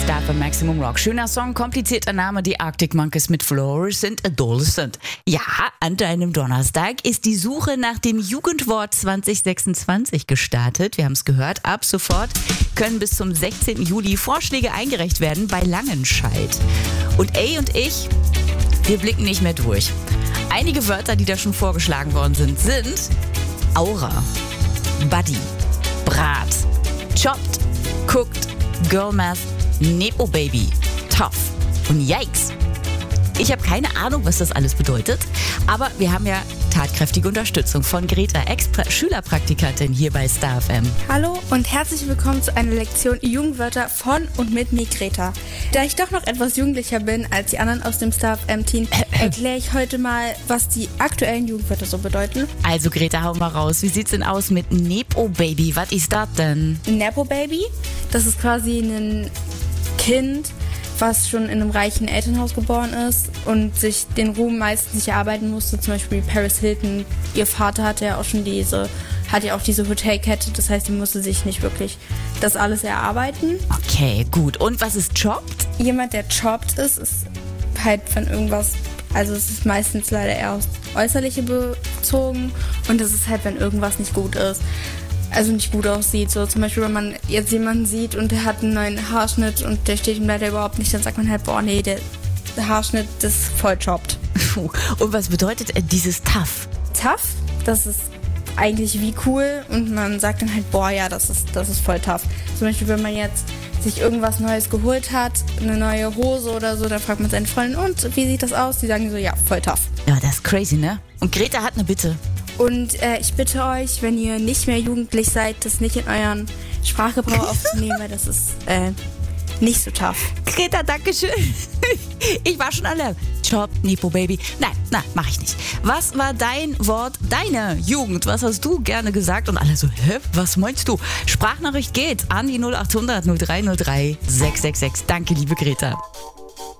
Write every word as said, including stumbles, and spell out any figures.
Start bei Maximum Rock. Schöner Song, komplizierter Name, die Arctic Monkeys mit Fluorescent Adolescent. Ja, an deinem Donnerstag ist die Suche nach dem Jugendwort zwanzig sechsundzwanzig gestartet. Wir haben es gehört, ab sofort können bis zum sechzehnten Juli Vorschläge eingereicht werden bei Langenscheidt. Und A und ich, wir blicken nicht mehr durch. Einige Wörter, die da schon vorgeschlagen worden sind, sind Aura, Buddy, Brat, Chopped, Cooked, Girlmath, Nepo Baby, Tough und Yikes. Ich habe keine Ahnung, was das alles bedeutet, aber wir haben ja tatkräftige Unterstützung von Greta, Ex-Schülerpraktikantin hier bei Star F M. Hallo und herzlich willkommen zu einer Lektion Jugendwörter von und mit mir, Greta. Da ich doch noch etwas jugendlicher bin als die anderen aus dem Star F M-Team, erkläre ich heute mal, was die aktuellen Jugendwörter so bedeuten. Also Greta, hau mal raus. Wie sieht's denn aus mit Nepo Baby? Was ist das denn? Nepo Baby, das ist quasi ein Kind, was schon in einem reichen Elternhaus geboren ist und sich den Ruhm meistens nicht erarbeiten musste. Zum Beispiel Paris Hilton, ihr Vater hatte ja auch schon diese, hat ja auch diese Hotelkette, das heißt, sie musste sich nicht wirklich das alles erarbeiten. Okay, gut. Und was ist chopped? Jemand, der chopped ist, ist halt von irgendwas, also es ist meistens leider eher aufs Äußerliche bezogen und das ist halt, wenn irgendwas nicht gut ist. Also nicht gut aussieht. So zum Beispiel, wenn man jetzt jemanden sieht und der hat einen neuen Haarschnitt und der steht ihm leider überhaupt nicht, dann sagt man halt, boah, nee, der Haarschnitt ist voll choppt. Und was bedeutet äh, dieses Tough? Tough, das ist eigentlich wie cool und man sagt dann halt, boah, ja, das ist, das ist voll tough. Zum Beispiel, wenn man jetzt sich irgendwas Neues geholt hat, eine neue Hose oder so, dann fragt man seine Freundin, und wie sieht das aus? Die sagen so, ja, voll tough. Ja, das ist crazy, ne? Und Greta hat eine Bitte. Und äh, ich bitte euch, wenn ihr nicht mehr jugendlich seid, das nicht in euren Sprachgebrauch aufzunehmen, weil das ist äh, nicht so tough. Greta, danke schön. Ich war schon alle. Chop, Nepo Baby. Nein, nein, mach ich nicht. Was war dein Wort deiner Jugend? Was hast du gerne gesagt? Und alle so, hä, was meinst du? Sprachnachricht geht an die null acht hundert null drei null drei sechs sechs sechs. Danke, liebe Greta.